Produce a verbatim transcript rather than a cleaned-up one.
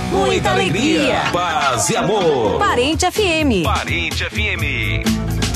muita alegria, paz e amor. Parente F M. Parente F M.